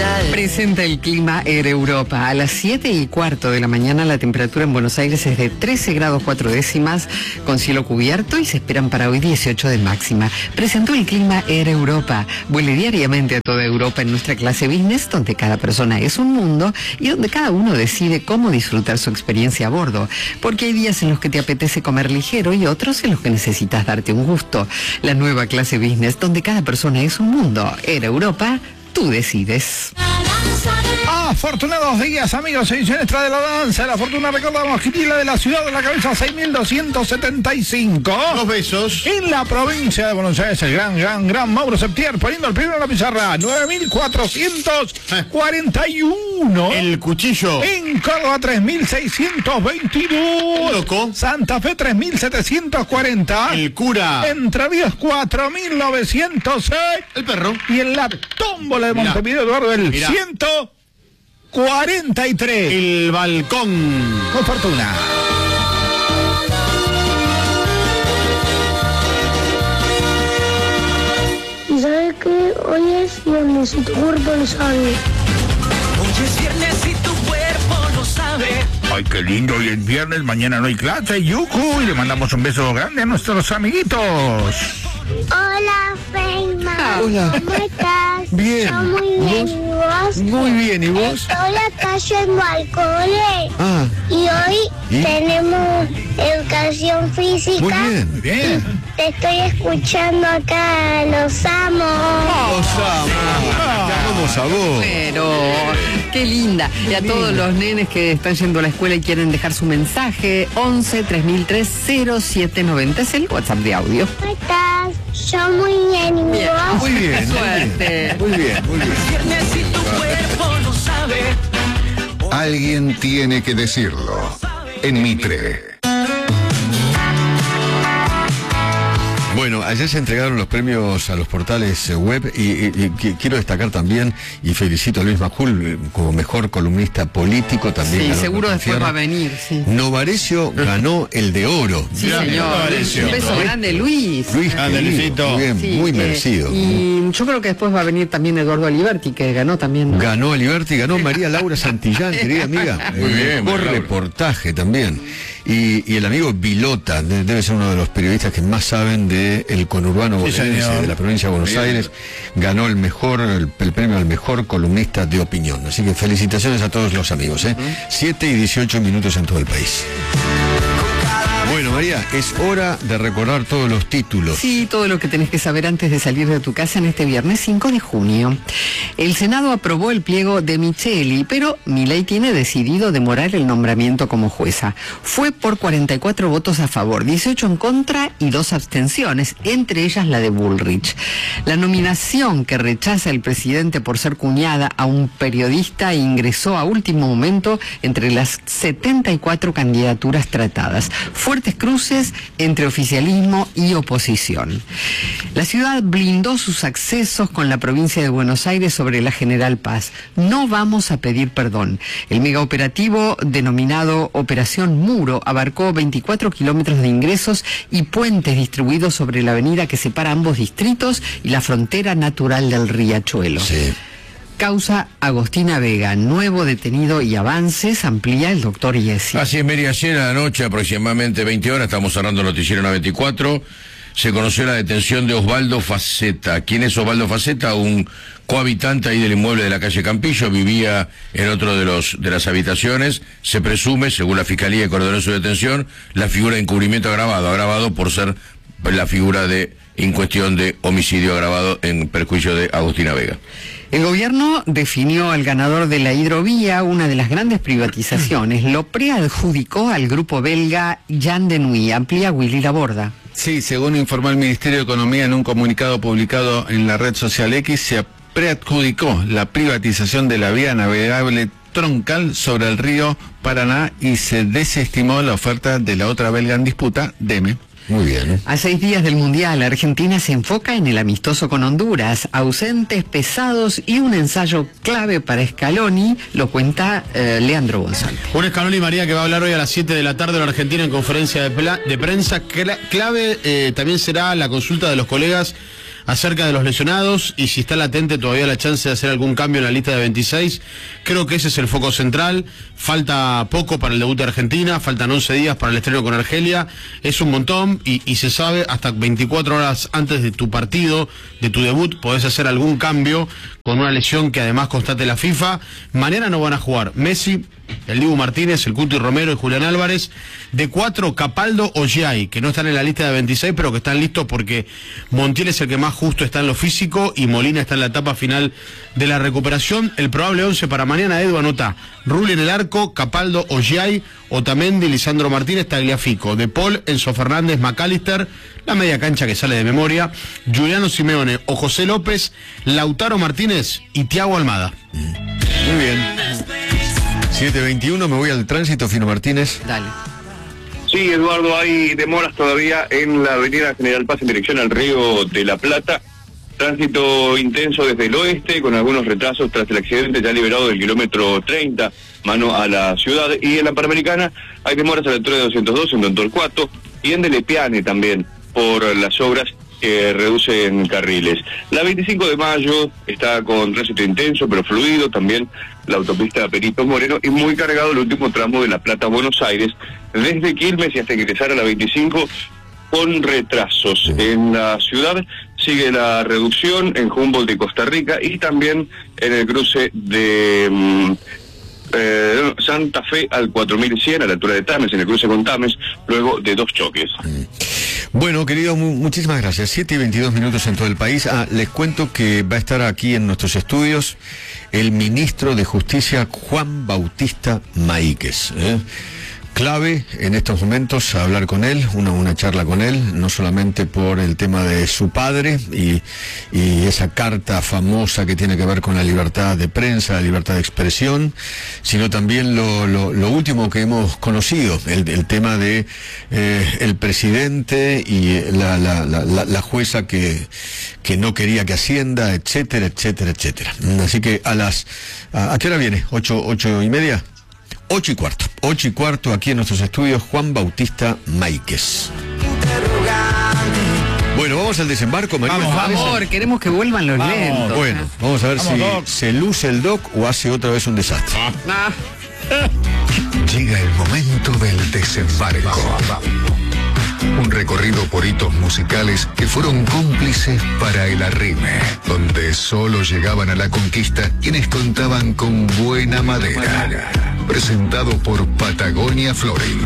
Presenta el clima Air Europa. A las 7:15 de la mañana la temperatura en Buenos Aires es de 13 grados 4 décimas con cielo cubierto y se esperan para hoy 18 de máxima. Presentó el clima Air Europa. Vuele diariamente a toda Europa en nuestra clase business, donde cada persona es un mundo y donde cada uno decide cómo disfrutar su experiencia a bordo. Porque hay días en los que te apetece comer ligero y otros en los que necesitas darte un gusto. La nueva clase business, donde cada persona es un mundo. Air Europa, tú decides. Afortunados días, amigos, edición extra de la danza. La fortuna, recordamos, Quitila de la ciudad de la cabeza, 6.275. Los besos. En la provincia de Buenos Aires, el gran Mauro Septier, poniendo el primero en la pizarra, 9.441. El cuchillo. En Córdoba, 3.622. El loco. Santa Fe, 3.740. El cura. Entre Ríos, 4.906. El perro. Y en la tómbola de Montevideo, Eduardo, el 143. El balcón. Con fortuna. ¿Y sabes qué? Hoy es viernes y tu cuerpo lo sabe. Hoy es viernes y tu cuerpo lo sabe. Ay, qué lindo, hoy es viernes, mañana no hay clase, yucu, y le mandamos un beso grande a nuestros amiguitos. Hola, Feynman. Hola. ¿Cómo estás? Bien. Yo muy bien. ¿Y vos? Muy bien, ¿y vos? Estoy acá yendo al cole. Ah, Y hoy tenemos educación física. muy bien, muy bien. Te estoy escuchando acá. Los amo. Vamos a vos. Pero, qué linda. Y a todos los nenes que están yendo a la escuela y quieren dejar su mensaje, 11-3003-0790 es el WhatsApp de audio. ¿Cómo estás? Yo muy bien. ¿Y Bien. vos? Muy bien. Suerte. Muy bien, muy bien. Viernes y tu cuerpo lo sabe. Alguien tiene que decirlo. En Mitre. Bueno, ayer se entregaron los premios a los portales web y quiero destacar también y felicito a Luis Majul como mejor columnista político también. Sí, ganó seguro Martín después Fierro. va a venir, sí. Novarecio ganó el de oro. Sí, Mirá, señor. Novarecio. Un beso grande, Luis. Luis, Grande, querido, Luisito. muy bien, Sí, muy merecido. Y yo creo que después va a venir también Eduardo Aliberti, que ganó también, ¿no? Ganó Aliberti, ganó María Laura Santillán, querida amiga. Muy bien, Por María Laura. reportaje también. Y el amigo Vilota, debe ser uno de los periodistas que más saben del conurbano bonaerense, señor. de la provincia de Buenos Aires. Ganó el premio al mejor columnista de opinión. Así que felicitaciones a todos los amigos. 7:18 en todo el país. Bueno, María, es hora de recordar todos los títulos. Sí, todo lo que tenés que saber antes de salir de tu casa en este viernes 5 de junio. El Senado aprobó el pliego de Micheli, pero Milei tiene decidido demorar el nombramiento como jueza. Fue por 44 votos a favor, 18 en contra y 2 abstenciones, entre ellas la de Bullrich. La nominación que rechaza el presidente por ser cuñada a un periodista ingresó a último momento entre las 74 candidaturas tratadas. Fuertes cruces entre oficialismo y oposición. La ciudad blindó sus accesos con la provincia de Buenos Aires sobre la General Paz. No vamos a pedir perdón. El megaoperativo denominado Operación Muro abarcó 24 kilómetros de ingresos y puentes distribuidos sobre la avenida que separa ambos distritos y la frontera natural del Riachuelo. Sí. Causa Agostina Vega, nuevo detenido y avances, amplía el doctor Iesi. Así es, Mary, ayer a la noche, aproximadamente 20 horas, estamos cerrando el noticiero 94, se conoció la detención de Osvaldo Faceta. ¿Quién es Osvaldo Faceta? Un cohabitante ahí del inmueble de la calle Campillo, vivía en otro de las habitaciones. Se presume, según la Fiscalía que ordenó su detención, la figura de encubrimiento agravado por ser la figura en cuestión de homicidio agravado en perjuicio de Agostina Vega. El gobierno definió al ganador de la hidrovía, una de las grandes privatizaciones. Lo preadjudicó al grupo belga Jan de Nuy. Amplía Willy Laborda. Sí, según informó el Ministerio de Economía en un comunicado publicado en la red social X, se preadjudicó la privatización de la vía navegable troncal sobre el río Paraná y se desestimó la oferta de la otra belga en disputa, DEME. Muy bien. A 6 días del Mundial, Argentina se enfoca en el amistoso con Honduras. Ausentes, pesados y un ensayo clave para Scaloni, lo cuenta Leandro González. Un Scaloni, María, que va a hablar hoy a las 7 de la tarde en la Argentina en conferencia de prensa. Clave también será la consulta de los colegas acerca de los lesionados y si está latente todavía la chance de hacer algún cambio en la lista de 26. Creo que ese es el foco central. Falta poco para el debut de Argentina, faltan 11 días para el estreno con Argelia. Es un montón y se sabe hasta 24 horas antes de tu partido, de tu debut, podés hacer algún cambio con una lesión que además constate la FIFA. Mañana no van a jugar Messi, el Dibu Martínez, el Cuti Romero y Julián Álvarez. De 4, Capaldo o Giai, que no están en la lista de 26, pero que están listos porque Montiel es el que más justo está en lo físico y Molina está en la etapa final de la recuperación. El probable 11 para mañana, Edu, anota: Rulli en el arco, Capaldo o Giai, Otamendi, Lisandro Martínez, Tagliafico, De Paul, Enzo Fernández, McAllister, la media cancha que sale de memoria, Giuliano Simeone o José López, Lautaro Martínez y Thiago Almada. Muy bien. 7:21, me voy al tránsito, Fino Martínez. Dale. Sí, Eduardo, hay demoras todavía en la avenida General Paz en dirección al Río de la Plata. Tránsito intenso desde el oeste, con algunos retrasos tras el accidente ya liberado del kilómetro 30, mano a la ciudad. Y en la Panamericana hay demoras a la altura de 202 en Don Torcuato y en Delepiane también, por las obras que reducen carriles. La 25 de mayo está con tránsito intenso pero fluido, también la autopista Perito Moreno, y muy cargado el último tramo de La Plata a Buenos Aires, desde Quilmes y hasta ingresar a la 25, con retrasos. En la ciudad sigue la reducción en Humboldt de Costa Rica y también en el cruce de Santa Fe al 4100 a la altura de Tames, en el cruce con Tames, luego de 2 choques. Bueno, querido, muchísimas gracias. 7:22 en todo el país. Les cuento que va a estar aquí en nuestros estudios el ministro de Justicia, Juan Bautista Maíquez. Clave en estos momentos hablar con él, una charla con él, no solamente por el tema de su padre y esa carta famosa que tiene que ver con la libertad de prensa, la libertad de expresión, sino también lo último que hemos conocido, el tema de el presidente y la jueza que no quería que ascienda, etcétera, etcétera, etcétera. Así que ¿a qué hora viene? ¿8:30? 8:15 aquí en nuestros estudios, Juan Bautista Maíquez. Bueno, vamos al desembarco, María. Por favor, queremos que vuelvan los lentos. Bueno, vamos a ver si se luce el doc o hace otra vez un desastre. Llega el momento del desembarco. Un recorrido por hitos musicales que fueron cómplices para el arrime, donde solo llegaban a la conquista quienes contaban con buena madera. Presentado por Patagonia Flooring.